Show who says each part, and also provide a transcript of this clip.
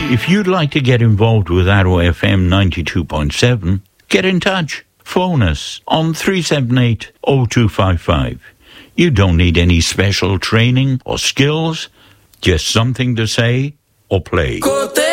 Speaker 1: If you'd like to get involved with Arrow FM 92.7, get in touch. Phone us on 378-0255. You don't need any special training or skills, just something to say or play.